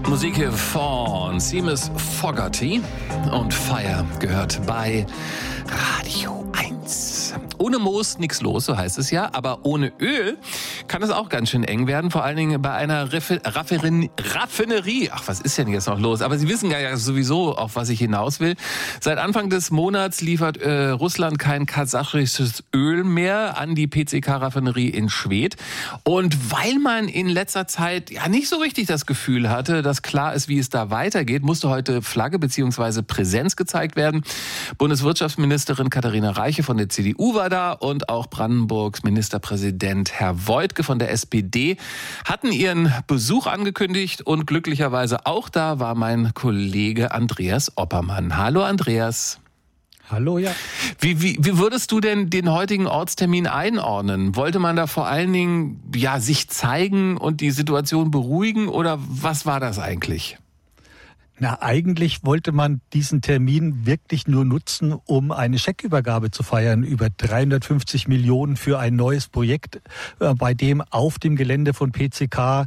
Musik hier von Seamus Fogarty und Fire gehört bei Radio 1. Ohne Moos nichts los, so heißt es ja, aber ohne Öl kann es auch ganz schön eng werden, vor allen Dingen bei einer Raffinerie. Ach, was ist denn jetzt noch los? Aber Sie wissen ja sowieso, auf was ich hinaus will. Seit Anfang des Monats liefert Russland kein kasachisches Öl mehr an die PCK-Raffinerie in Schwedt. Und weil man in letzter Zeit ja nicht so richtig das Gefühl hatte, dass klar ist, wie es da weitergeht, musste heute Flagge bzw. Präsenz gezeigt werden. Bundeswirtschaftsministerin Katharina Reiche von der CDU war da und auch Brandenburgs Ministerpräsident Herr Woidke von der SPD hatten ihren Besuch angekündigt und glücklicherweise auch da war mein Kollege Andreas Oppermann. Hallo Andreas. Hallo, ja. Wie würdest du denn den heutigen Ortstermin einordnen? Wollte man da vor allen Dingen sich zeigen und die Situation beruhigen oder was war das eigentlich? Na, eigentlich wollte man diesen Termin wirklich nur nutzen, um eine Scheckübergabe zu feiern über 350 Millionen für ein neues Projekt, bei dem auf dem Gelände von PCK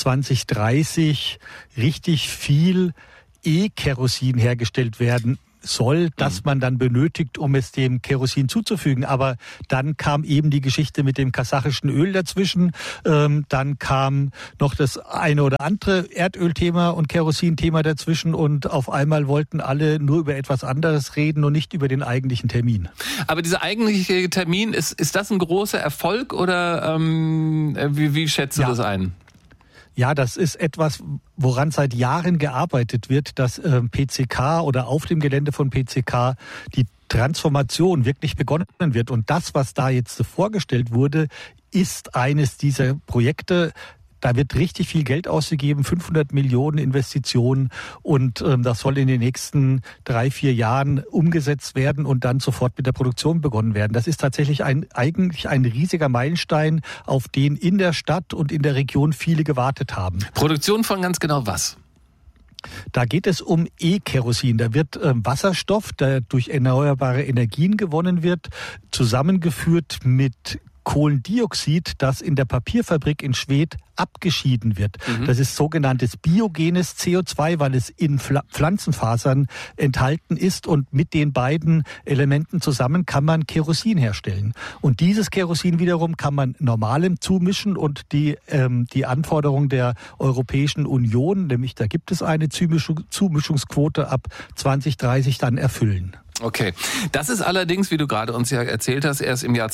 2030 richtig viel E-Kerosin hergestellt werden soll, das man dann benötigt, um es dem Kerosin zuzufügen. Aber dann kam eben die Geschichte mit dem kasachischen Öl dazwischen. Dann kam noch das eine oder andere Erdölthema und Kerosinthema dazwischen und auf einmal wollten alle nur über etwas anderes reden und nicht über den eigentlichen Termin. Aber dieser eigentliche Termin, ist das ein großer Erfolg oder wie schätzt du das ein? Ja, das ist etwas, woran seit Jahren gearbeitet wird, dass PCK oder auf dem Gelände von PCK die Transformation wirklich begonnen wird. Und das, was da jetzt vorgestellt wurde, ist eines dieser Projekte. Da wird richtig viel Geld ausgegeben, 500 Millionen Investitionen und das soll in den nächsten 3-4 Jahren umgesetzt werden und dann sofort mit der Produktion begonnen werden. Das ist tatsächlich eigentlich ein riesiger Meilenstein, auf den in der Stadt und in der Region viele gewartet haben. Produktion von ganz genau was? Da geht es um E-Kerosin. Da wird Wasserstoff, der durch erneuerbare Energien gewonnen wird, zusammengeführt mit Kohlendioxid, das in der Papierfabrik in Schwedt abgeschieden wird. Das ist sogenanntes biogenes CO2, weil es in Pflanzenfasern enthalten ist und mit den beiden Elementen zusammen kann man Kerosin herstellen. Und dieses Kerosin wiederum kann man normalem zumischen und die Anforderung der Europäischen Union, nämlich da gibt es eine Zumischungsquote ab 2030 dann erfüllen. Okay, das ist allerdings, wie du gerade uns ja erzählt hast, erst im Jahr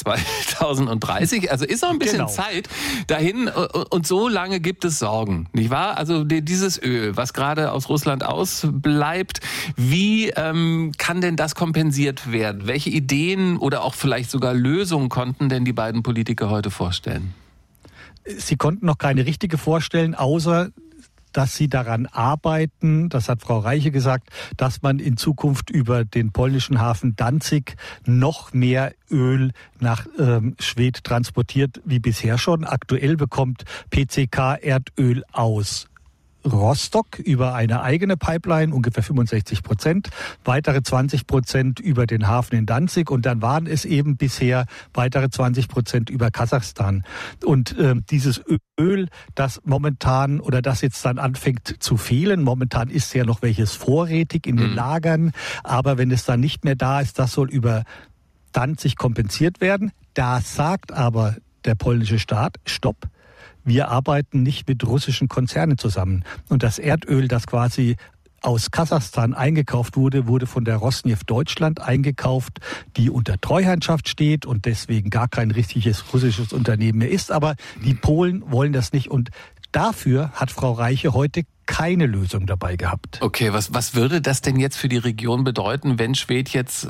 2030. Also ist noch ein bisschen Zeit dahin und so lange gibt es Sorgen, nicht wahr? Also dieses Öl, was gerade aus Russland ausbleibt, wie kann denn das kompensiert werden? Welche Ideen oder auch vielleicht sogar Lösungen konnten denn die beiden Politiker heute vorstellen? Sie konnten noch keine richtige vorstellen, außer dass sie daran arbeiten, das hat Frau Reiche gesagt, dass man in Zukunft über den polnischen Hafen Danzig noch mehr Öl nach Schwedt transportiert, wie bisher schon. Aktuell bekommt PCK Erdöl aus Rostock über eine eigene Pipeline, ungefähr 65%, weitere 20% über den Hafen in Danzig und dann waren es eben bisher weitere 20% über Kasachstan. Und dieses Öl, das momentan oder das jetzt dann anfängt zu fehlen, momentan ist ja noch welches vorrätig in den Lagern, aber wenn es dann nicht mehr da ist, das soll über Danzig kompensiert werden. Da sagt aber der polnische Staat, stopp. Wir arbeiten nicht mit russischen Konzernen zusammen. Und das Erdöl, das quasi aus Kasachstan eingekauft wurde, wurde von der Rosneft Deutschland eingekauft, die unter Treuhandschaft steht und deswegen gar kein richtiges russisches Unternehmen mehr ist. Aber die Polen wollen das nicht. Und dafür hat Frau Reiche heute keine Lösung dabei gehabt. Okay, was würde das denn jetzt für die Region bedeuten, wenn Schwedt jetzt,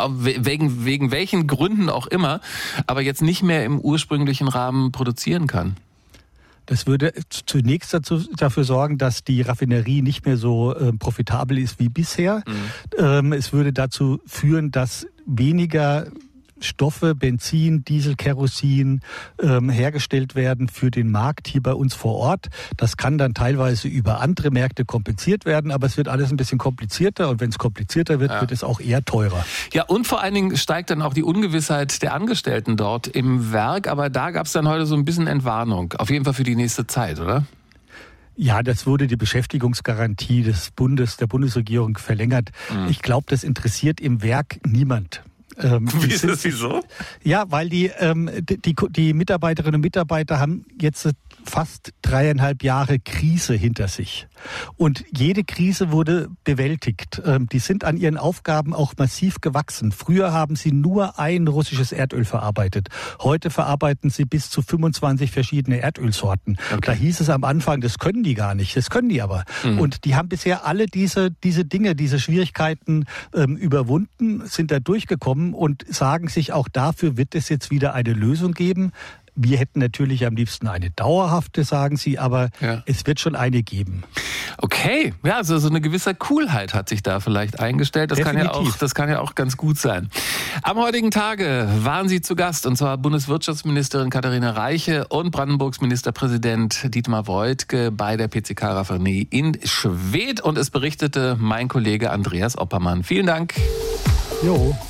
wegen welchen Gründen auch immer, aber jetzt nicht mehr im ursprünglichen Rahmen produzieren kann? Das würde zunächst dafür sorgen, dass die Raffinerie nicht mehr so profitabel ist wie bisher. Es würde dazu führen, dass weniger Stoffe, Benzin, Diesel, Kerosin hergestellt werden für den Markt hier bei uns vor Ort. Das kann dann teilweise über andere Märkte kompensiert werden, aber es wird alles ein bisschen komplizierter und wenn es komplizierter wird, wird es auch eher teurer. Ja, und vor allen Dingen steigt dann auch die Ungewissheit der Angestellten dort im Werk, aber da gab es dann heute so ein bisschen Entwarnung, auf jeden Fall für die nächste Zeit, oder? Ja, das wurde die Beschäftigungsgarantie der Bundesregierung verlängert. Ich glaube, das interessiert im Werk niemand. Wieso? Ja, weil die Mitarbeiterinnen und Mitarbeiter haben jetzt fast 3,5 Jahre Krise hinter sich. Und jede Krise wurde bewältigt. Die sind an ihren Aufgaben auch massiv gewachsen. Früher haben sie nur ein russisches Erdöl verarbeitet. Heute verarbeiten sie bis zu 25 verschiedene Erdölsorten. Okay. Da hieß es am Anfang, das können die gar nicht. Das können die aber. Und die haben bisher alle diese Dinge, diese Schwierigkeiten überwunden, sind da durchgekommen und sagen sich, auch dafür wird es jetzt wieder eine Lösung geben. Wir hätten natürlich am liebsten eine dauerhafte, sagen Sie, aber es wird schon eine geben. Okay, ja, also so eine gewisse Coolheit hat sich da vielleicht eingestellt. Das kann ja auch ganz gut sein. Am heutigen Tage waren Sie zu Gast, und zwar Bundeswirtschaftsministerin Katharina Reiche und Brandenburgs Ministerpräsident Dietmar Woidke bei der PCK-Raffinerie in Schwedt. Und es berichtete mein Kollege Andreas Oppermann. Vielen Dank. Jo.